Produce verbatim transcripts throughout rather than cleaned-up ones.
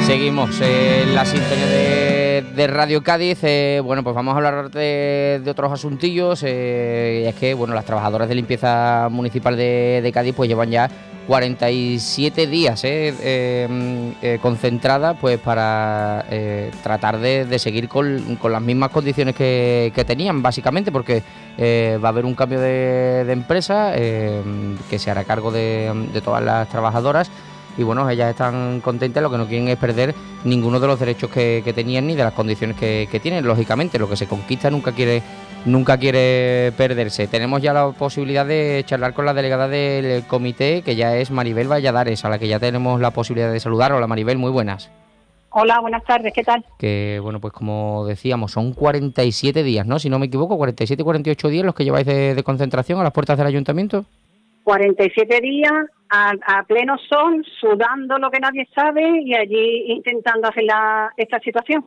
Seguimos eh, en la sintonía de, de Radio Cádiz. Eh, bueno, pues vamos a hablar de, de otros asuntillos. Eh, y es que, bueno, las trabajadoras de limpieza municipal de, de Cádiz pues llevan ya cuarenta y siete días eh, eh, eh, concentradas pues para eh, tratar de, de seguir con, con las mismas condiciones que, que tenían, básicamente, porque eh, va a haber un cambio de, de empresa eh, que se hará cargo de, de todas las trabajadoras. Y bueno, ellas están contentas, lo que no quieren es perder ninguno de los derechos que, que tenían ni de las condiciones que, que tienen. Lógicamente, lo que se conquista nunca quiere nunca quiere perderse. Tenemos ya la posibilidad de charlar con la delegada del comité, que ya es Maribel Valladares, a la que ya tenemos la posibilidad de saludar. Hola Maribel, muy buenas. Hola, buenas tardes, ¿qué tal? Que bueno, pues como decíamos, son cuarenta y siete días, ¿no? Si no me equivoco, cuarenta y siete, cuarenta y ocho días los que lleváis de, de concentración a las puertas del ayuntamiento. cuarenta y siete días a, a pleno sol, sudando lo que nadie sabe y allí intentando arreglar esta situación.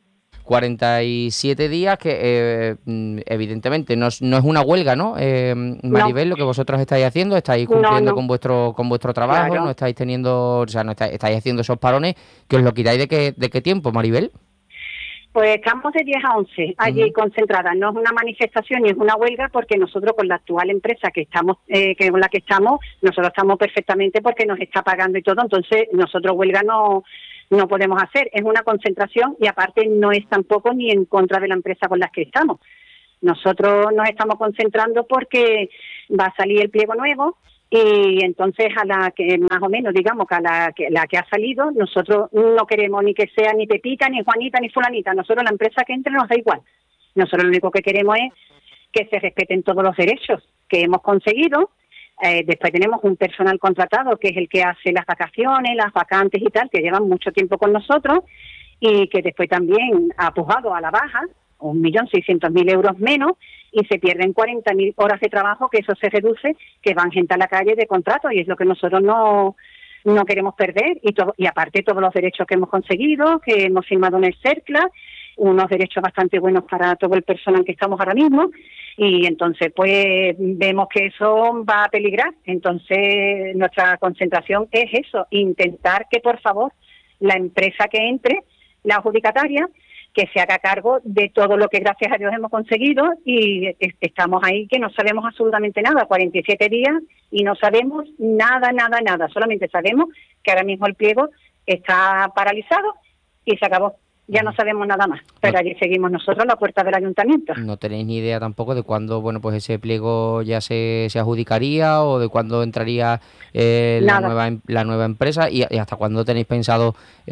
cuarenta y siete días que eh, evidentemente no es, no es una huelga, ¿no? Eh, Maribel, no. Lo que vosotros estáis haciendo, estáis cumpliendo no, no. con vuestro con vuestro trabajo, claro. No estáis teniendo, o sea, no estáis, estáis haciendo esos parones, que os lo quitáis de qué, de qué tiempo, Maribel. Pues estamos de diez a once allí uh-huh. concentradas. No es una manifestación ni es una huelga, porque nosotros con la actual empresa que estamos, eh, que con la que estamos, nosotros estamos perfectamente porque nos está pagando y todo. Entonces nosotros huelga no no podemos hacer. Es una concentración y aparte no es tampoco ni en contra de la empresa con la que estamos. Nosotros nos estamos concentrando porque va a salir el pliego nuevo. Y entonces a la que más o menos digamos que a la que, la que ha salido, nosotros no queremos ni que sea ni Pepita, ni Juanita, ni fulanita. Nosotros la empresa que entre nos da igual. Nosotros lo único que queremos es que se respeten todos los derechos que hemos conseguido. Eh, después tenemos un personal contratado que es el que hace las vacaciones, las vacantes y tal, que llevan mucho tiempo con nosotros y que después también ha pujado a la baja, un millón seiscientos mil euros menos, y se pierden cuarenta mil horas de trabajo, que eso se reduce, que van gente a la calle de contrato, y es lo que nosotros no no queremos perder, y todo, y aparte todos los derechos que hemos conseguido, que hemos firmado en el CERCLA, unos derechos bastante buenos para todo el personal que estamos ahora mismo, y entonces pues vemos que eso va a peligrar. Entonces nuestra concentración es eso, intentar que por favor la empresa que entre, la adjudicataria, que se haga cargo de todo lo que gracias a Dios hemos conseguido, y estamos ahí que no sabemos absolutamente nada, cuarenta y siete días y no sabemos nada, nada, nada, solamente sabemos que ahora mismo el pliego está paralizado y se acabó. Ya no sabemos nada más, pero no. Allí seguimos nosotros a la puerta del ayuntamiento. No tenéis ni idea tampoco de cuándo, bueno, pues ese pliego ya se, se adjudicaría o de cuándo entraría eh, la nueva la nueva empresa y, y hasta cuándo tenéis pensado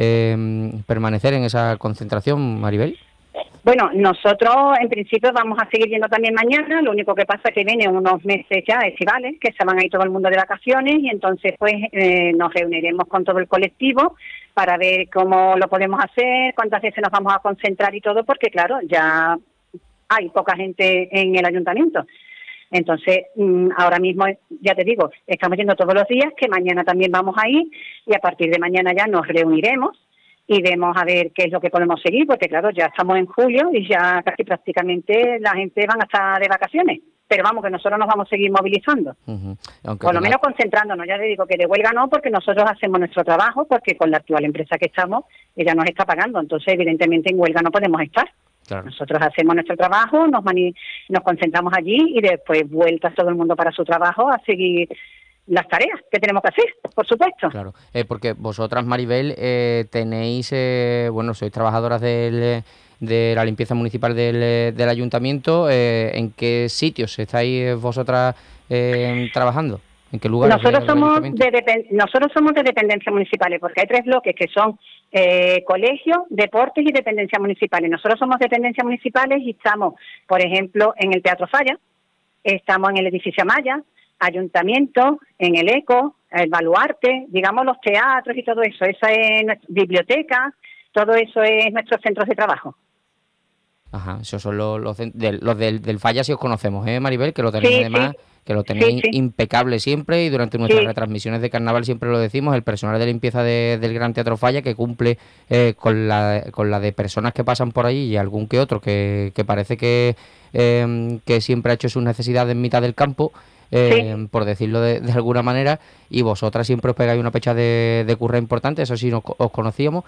eh, permanecer en esa concentración, Maribel. Bueno, nosotros en principio vamos a seguir yendo también mañana, lo único que pasa es que vienen unos meses ya estivales, que se van a ir todo el mundo de vacaciones, y entonces pues eh, nos reuniremos con todo el colectivo para ver cómo lo podemos hacer, cuántas veces nos vamos a concentrar y todo, porque claro, ya hay poca gente en el ayuntamiento. Entonces, ahora mismo, ya te digo, estamos yendo todos los días, que mañana también vamos a ir, y a partir de mañana ya nos reuniremos y vemos a ver qué es lo que podemos seguir, porque claro, ya estamos en julio y ya casi prácticamente la gente van a estar de vacaciones. Pero vamos, que nosotros nos vamos a seguir movilizando. Uh-huh. Por lo menos concentrándonos. Ya te digo que de huelga no, porque nosotros hacemos nuestro trabajo, porque con la actual empresa que estamos, ella nos está pagando. Entonces, evidentemente, en huelga no podemos estar. Claro. Nosotros hacemos nuestro trabajo, nos, mani- nos concentramos allí y después vueltas todo el mundo para su trabajo a seguir las tareas que tenemos que hacer, por supuesto. Claro, eh, porque vosotras, Maribel, eh, tenéis, eh, bueno, sois trabajadoras del, de la limpieza municipal del, del ayuntamiento. Eh, ¿En qué sitios estáis vosotras eh, trabajando? ¿En qué lugares? Nosotros somos de depend- nosotros somos de dependencias municipales, porque hay tres bloques que son eh, colegios, deportes y dependencias municipales. Nosotros somos dependencias municipales y estamos, por ejemplo, en el Teatro Falla, estamos en el edificio Amaya, Ayuntamiento, en el ECO, el Baluarte, digamos los teatros y todo eso. Esa es nuestra biblioteca, todo eso es nuestros centros de trabajo. Ajá, esos son los, los, del, los del, del Falla, si os conocemos, ¿eh, Maribel? Que lo tenéis sí, además, sí. que lo tenéis sí, sí. impecable siempre, y durante nuestras sí. retransmisiones de carnaval siempre lo decimos, el personal de limpieza de, del Gran Teatro Falla, que cumple eh, con la con la de personas que pasan por allí y algún que otro que, que parece que, eh, que siempre ha hecho sus necesidades en mitad del campo. Eh, sí. por decirlo de, de alguna manera, y vosotras siempre os pegáis una pecha de, de curra importante, eso sí, nos, os conocíamos.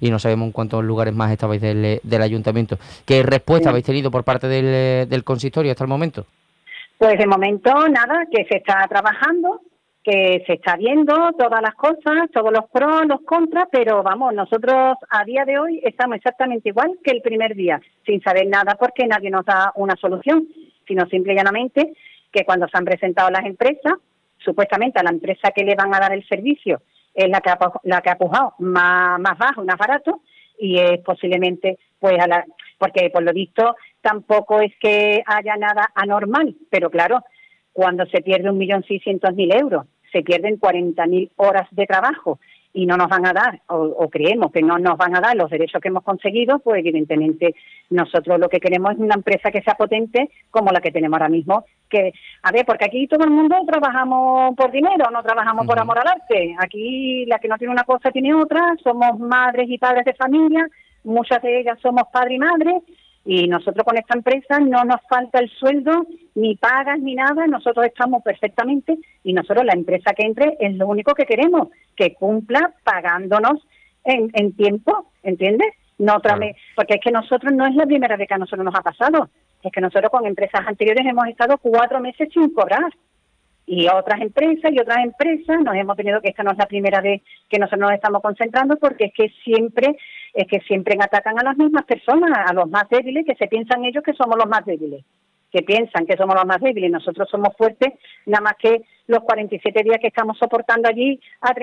y no sabemos en cuántos lugares más estabais del, del ayuntamiento. ¿Qué respuesta Sí. habéis tenido por parte del, del consistorio hasta el momento? Pues de momento nada, que se está trabajando, que se está viendo todas las cosas, todos los pros, los contras, pero vamos, nosotros a día de hoy estamos exactamente igual que el primer día, sin saber nada porque nadie nos da una solución, sino simple y llanamente que cuando se han presentado las empresas, supuestamente a la empresa que le van a dar el servicio es la que ha, la que ha pujado más, más bajo, más barato, y es posiblemente, pues, a la, porque por lo visto tampoco es que haya nada anormal, pero claro, cuando se pierde un millón seiscientos mil euros, se pierden cuarenta mil horas de trabajo y no nos van a dar, o, o creemos que no nos van a dar los derechos que hemos conseguido, pues evidentemente nosotros lo que queremos es una empresa que sea potente como la que tenemos ahora mismo. Que, a ver, porque aquí todo el mundo trabajamos por dinero, no trabajamos uh-huh. por amor al arte. Aquí la que no tiene una cosa tiene otra, somos madres y padres de familia, muchas de ellas somos padre y madre, y nosotros con esta empresa no nos falta el sueldo, ni pagas, ni nada, nosotros estamos perfectamente, y nosotros la empresa que entre es lo único que queremos, que cumpla pagándonos en, en tiempo, ¿entiendes? No otra vez, porque es que nosotros no es la primera vez que a nosotros nos ha pasado, es que nosotros con empresas anteriores hemos estado cuatro meses sin cobrar, y otras empresas y otras empresas nos hemos tenido que esta no es la primera vez que nosotros nos estamos concentrando, porque es que siempre es que siempre atacan a las mismas personas, a los más débiles, que se piensan ellos que somos los más débiles, que piensan que somos los más débiles, nosotros somos fuertes, nada más que los cuarenta y siete días que estamos soportando allí a